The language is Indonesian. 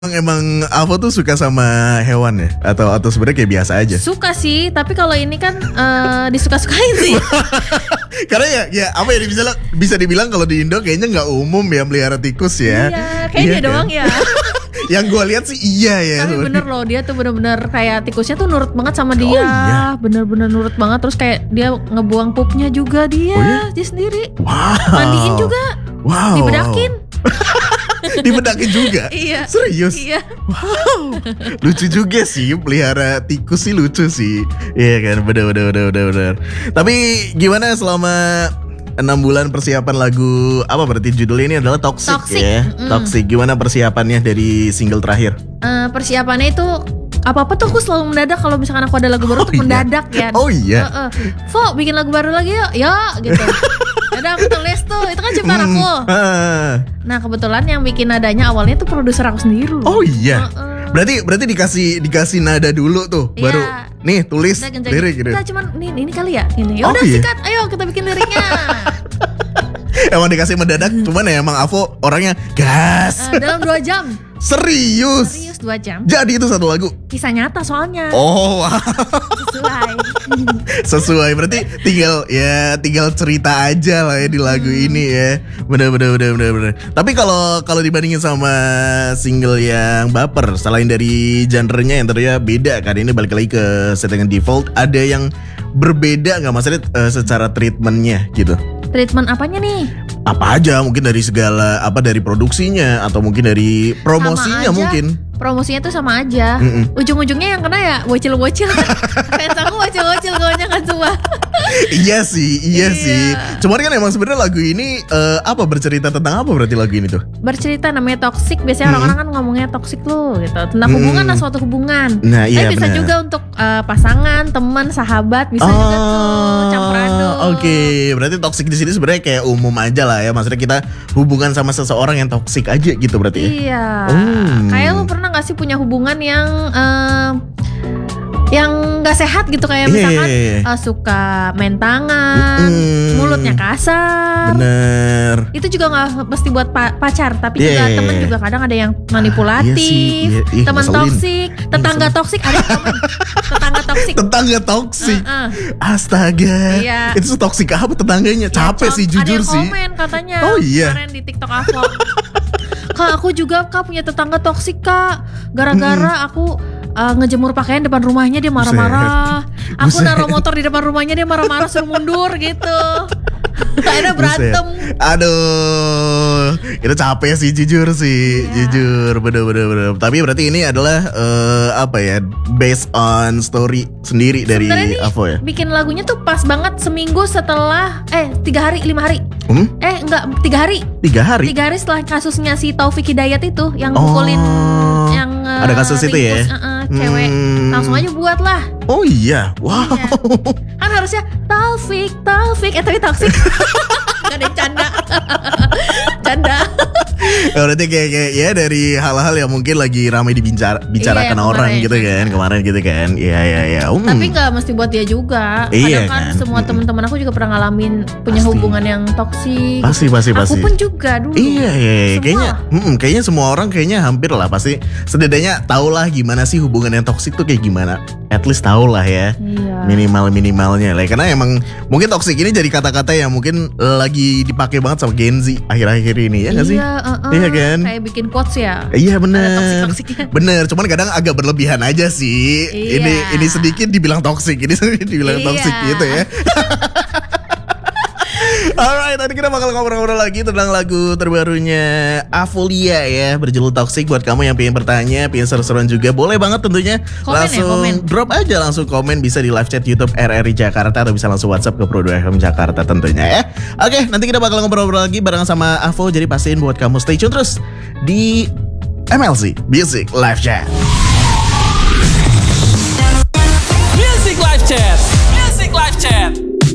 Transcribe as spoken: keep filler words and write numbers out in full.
Emang Avo tuh suka sama hewan ya? Atau atau sebenarnya kayak biasa aja? Suka sih, tapi kalau ini kan uh, disuka-sukain sih. Karena ya, ya apa ya bisa bisa dibilang kalau di Indo kayaknya nggak umum ya melihara tikus ya. Iya, kayaknya iya, doang kan? ya. Yang gue lihat sih iya ya. Tapi bener loh, dia tuh bener-bener kayak tikusnya tuh nurut banget sama dia. Oh, iya? Bener-bener nurut banget. Terus kayak dia ngebuang pupnya juga dia, oh, iya? dia sendiri. Wow. Mandiin juga. Wow. Dibedakin. Dibedakin juga? Iya. Serius? Iya. Wow. Lucu juga sih pelihara tikus sih, lucu sih. Iya kan, bener bener bener bener bener. Tapi gimana selama enam bulan persiapan lagu apa berarti judulnya ini adalah Toxic, Toxic. ya? Mm. Toxic. Gimana persiapannya dari single terakhir? Uh, persiapannya itu apa-apa tuh aku selalu mendadak kalau misalkan aku ada lagu baru Oh, tuh iya? mendadak ya. Oh iya. Uh, uh. Fo, bikin lagu baru lagi yuk. Ya gitu. Yaudah aku tulis tuh, itu kan ciptaan Hmm. aku. Ah. Nah kebetulan yang bikin nadanya awalnya tuh produser aku sendiri loh. Oh iya. Uh-uh. Berarti berarti dikasih dikasih nada dulu tuh, Iya. baru nih tulis Udah genjang. lirik gitu. Udah cuman ini ini kali ya ini. Oh, Yaudah iya. sikat, ayo kita bikin liriknya. Emang dikasih mendadak, cuman ya emang Avo orangnya gas. Uh, dalam dua jam. Serius. Serius dua jam. Jadi itu satu lagu. Kisah nyata soalnya. Oh, wow. Sesuai. Sesuai berarti tinggal ya tinggal cerita aja lah ya di lagu Hmm. ini ya. Bener bener bener bener bener. Tapi kalau kalau dibandingin sama single yang Baper, selain dari genrenya yang ternyata beda kan, ini balik lagi ke settingan default, ada yang berbeda nggak maksudnya uh, secara treatmentnya gitu? Treatment apanya nih? Apa aja, mungkin dari segala apa dari produksinya atau mungkin dari promosinya Sama aja. mungkin. Promosinya tuh sama aja. Mm-mm. Ujung-ujungnya yang kena ya bocil-bocil. Fans aku bocil-bocil gaunya kan semua. Iya sih, iya, Iya. sih. Cuman kan emang sebenarnya lagu ini eh, apa bercerita tentang apa berarti lagu ini tuh? Bercerita namanya toxic. Biasanya Mm. orang-orang kan ngomongnya toxic tuh gitu. Tentang Mm. hubungan lah, suatu hubungan. Nah, iya Tapi bisa benar. juga untuk uh, pasangan, teman, sahabat, bisa juga tuh campur aduk. Oke, berarti toxic di sini sebenarnya kayak umum aja lah ya. Maksudnya kita hubungan sama seseorang yang toxic aja gitu berarti ya. Iya. Hmm. Kayak lu pernah gak sih punya hubungan yang uh, yang gak sehat gitu, kayak Iya, misalkan iya, iya. uh, suka main tangan, Mm-mm. mulutnya kasar. Bener. Itu juga gak mesti buat pa- pacar, tapi Iya, juga iya, temen iya. juga kadang ada yang manipulatif, Ah, iya sih, iya. Ih, teman ngeselin. toksik, tetangga toksik, ada temen tetangga toksik. Tetangga toxic. Uh-uh. Astaga. Iya. Itu toxic apa tetangganya? Ya, Capek com- sih jujur ada yang sih. komen katanya. Oh, iya. Kemarin di TikTok aku. Kak, aku juga Kak punya tetangga toksik Kak. Gara-gara aku uh, ngejemur pakaian depan rumahnya dia marah-marah. Aku Buset. naruh motor di depan rumahnya dia marah-marah suruh mundur gitu. Akhirnya berantem. Buset. Aduh, itu capek sih jujur sih, Iya. jujur, bener-bener. bener. Tapi berarti ini adalah eh, apa ya, based on story sendiri dari Sebenarnya nih, Avo ya? bikin lagunya tuh pas banget seminggu setelah eh tiga hari lima hari Hmm? eh enggak tiga hari Tiga hari? tiga hari setelah kasusnya si Taufik Hidayat itu yang Oh, pukulin yang eh, ada kasus itu ya? ringkus, eh, eh, cewek Hmm. langsung aja buat lah. Oh iya, wow. Iya. Kan harusnya Taufik Taufik eh tapi toksik. Gak ada yang canda. Canda. Ya, berarti kayak, kayak ya dari hal-hal yang mungkin lagi ramai dibicarakan Iya, yang orang kemarin. gitu kan, kemarin gitu kan. Iya iya iya. Um. Tapi nggak mesti buat dia juga. Iya, Kadang kan, kan? semua Mm-mm. teman-teman aku juga pernah ngalamin punya Pasti. hubungan yang toksik. Pasti pasti pasti. Aku pun juga dulu. Iya, iya, iya. Semua. kayaknya, mm, kayaknya semua orang kayaknya hampir lah pasti setidaknya tahu lah gimana sih hubungan yang toksik tuh kayak gimana. At least tahu lah ya. Iya. Minimal minimalnya lah. Karena emang mungkin toksik ini jadi kata-kata yang mungkin lagi dipakai banget sama Gen Z akhir-akhir ini ya nggak sih? Iya, uh-uh. Iya kan? Kayak bikin quotes ya. Iya Ada bener. toksik-toksiknya. Bener. Cuman kadang agak berlebihan aja sih. Iya. Ini ini sedikit dibilang toksik, ini sedikit dibilang Iya. toksik gitu ya. Alright, tadi kita bakal ngobrol-ngobrol lagi tentang lagu terbarunya Avolia ya, berjudul Toxic. Buat kamu yang pengen bertanya, pengen seru-seruan juga, boleh banget tentunya. Komen ya, langsung komen. drop aja, langsung komen, bisa di live chat YouTube R R I Jakarta atau bisa langsung WhatsApp ke Pro dua F M Jakarta tentunya ya. Oke, nanti kita bakal ngobrol-ngobrol lagi bareng sama Avo. Jadi pastiin buat kamu stay tune terus di M L C Music Live Chat. Music Live Chat. Music Live Chat.